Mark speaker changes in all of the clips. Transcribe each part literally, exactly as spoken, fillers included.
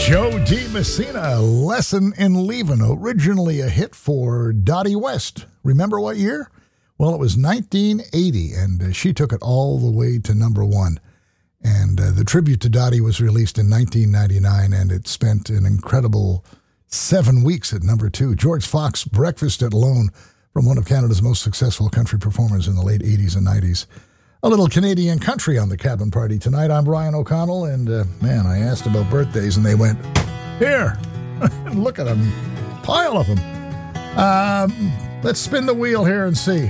Speaker 1: Joe D. Messina, Lesson in Leaving, originally a hit for Dottie West. Remember what year? Well, it was nineteen eighty, and uh, she took it all the way to number one. And uh, the tribute to Dottie was released in nineteen ninety-nine, and it spent an incredible seven weeks at number two. George Fox, Breakfast at Lone, from one of Canada's most successful country performers in the late eighties and nineties. A little Canadian country on the Cabin Party tonight. I'm Brian O'Connell, and uh, man, I asked about birthdays, and they went, here, look at them, pile of them. Um, let's spin the wheel here and see.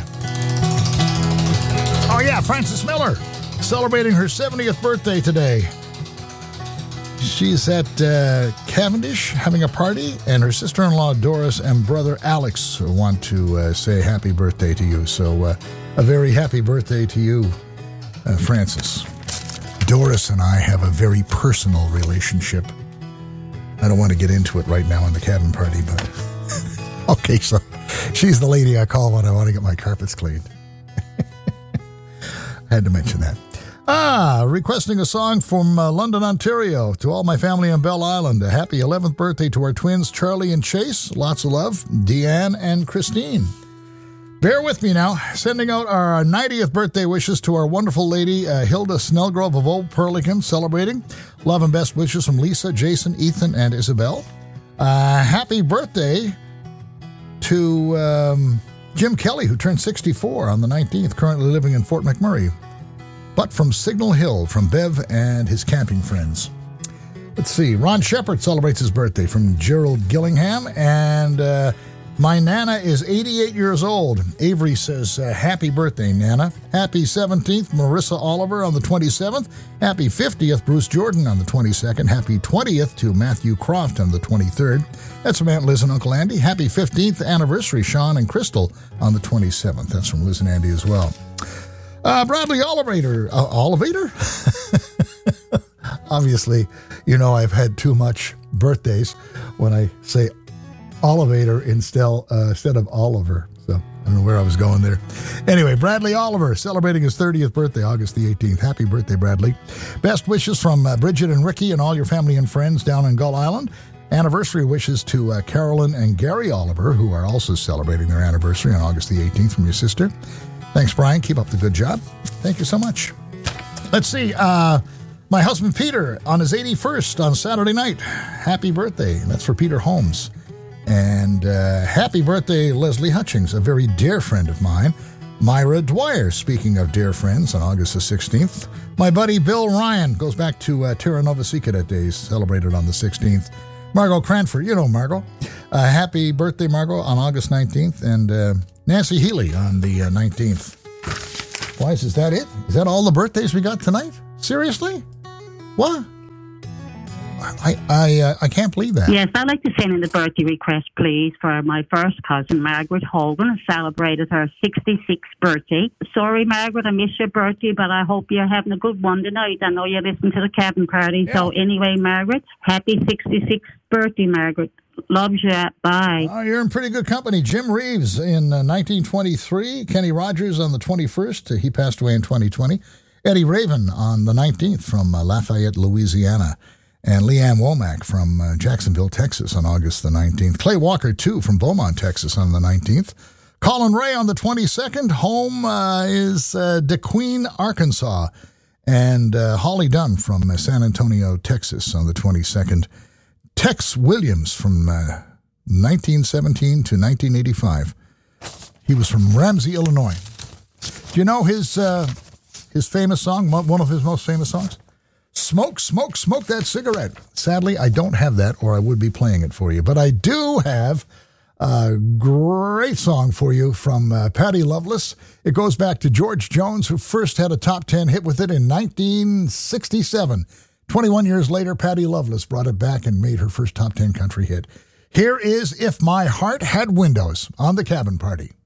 Speaker 1: Oh yeah, Frances Miller, celebrating her seventieth birthday today. She's at uh, Cavendish having a party, and her sister-in-law Doris and brother Alex want to uh, say happy birthday to you. So uh, a very happy birthday to you, uh, Frances. Doris and I have a very personal relationship. I don't want to get into it right now in the Cabin Party, but okay, so she's the lady I call when I want to get my carpets cleaned. I had to mention that. Ah, requesting a song from uh, London, Ontario, to all my family in Bell Island. A happy eleventh birthday to our twins, Charlie and Chase. Lots of love. Deanne and Christine. Bear with me now. Sending out our ninetieth birthday wishes to our wonderful lady, uh, Hilda Snellgrove of Old Perlican, celebrating. Love and best wishes from Lisa, Jason, Ethan, and Isabel. Uh, happy birthday to um, Jim Kelly, who turned sixty-four on the nineteenth, currently living in Fort McMurray. But from Signal Hill, from Bev and his camping friends. Let's see. Ron Shepard celebrates his birthday from Gerald Gillingham. And uh, my Nana is eighty-eight years old. Avery says, uh, happy birthday, Nana. Happy seventeenth, Marissa Oliver on the twenty-seventh. Happy fiftieth, Bruce Jordan on the twenty-second. Happy twentieth to Matthew Croft on the twenty-third. That's from Aunt Liz and Uncle Andy. Happy fifteenth anniversary, Sean and Crystal on the twenty-seventh. That's from Liz and Andy as well. Uh, Bradley Olivator. Uh, Olivator? Obviously, you know I've had too much birthdays when I say Olivator instead, uh, instead of Oliver. So I don't know where I was going there. Anyway, Bradley Oliver celebrating his thirtieth birthday, August the eighteenth. Happy birthday, Bradley. Best wishes from uh, Bridget and Ricky and all your family and friends down in Gull Island. Anniversary wishes to uh, Carolyn and Gary Oliver, who are also celebrating their anniversary on August the eighteenth from your sister. Thanks, Brian. Keep up the good job. Thank you so much. Let's see. Uh, my husband, Peter, on his eighty-first on Saturday night. Happy birthday. That's for Peter Holmes. And uh, happy birthday, Leslie Hutchings, a very dear friend of mine. Myra Dwyer, speaking of dear friends, on August the sixteenth. My buddy, Bill Ryan, goes back to uh, Terra Nova Sea Cadet Days, celebrated on the sixteenth. Margot Cranford, you know Margot. Uh, happy birthday, Margot, on August nineteenth. And uh, Nancy Healy on the uh, nineteenth. Why, is, is that it? Is that all the birthdays we got tonight? Seriously? What? I I uh, I can't believe that.
Speaker 2: Yes, I'd like to send in the birthday request, please, for my first cousin, Margaret Hogan, who celebrated her sixty-sixth birthday. Sorry, Margaret, I missed your birthday, but I hope you're having a good one tonight. I know you're listening to the Cabin Party. Yeah. So anyway, Margaret, happy sixty-sixth birthday, Margaret. Loves you. Bye.
Speaker 1: Oh, you're in pretty good company. Jim Reeves in uh, nineteen twenty-three. Kenny Rogers on the twenty-first. Uh, he passed away in twenty twenty. Eddie Raven on the nineteenth from uh, Lafayette, Louisiana. And Leanne Womack from uh, Jacksonville, Texas on August the nineteenth. Clay Walker, too, from Beaumont, Texas on the nineteenth. Colin Ray on the twenty-second. Home uh, is uh, DeQueen, Arkansas. And uh, Holly Dunn from uh, San Antonio, Texas on the twenty-second. Tex Williams from uh, nineteen seventeen to nineteen eighty-five. He was from Ramsey, Illinois. Do you know his uh, his famous song, one of his most famous songs? Smoke, smoke, smoke that cigarette. Sadly, I don't have that, or I would be playing it for you. But I do have a great song for you from uh, Patty Loveless. It goes back to George Jones, who first had a top ten hit with it in nineteen sixty-seven. twenty-one years later, Patty Loveless brought it back and made her first top ten country hit. Here is If My Heart Had Windows on the Cabin Party.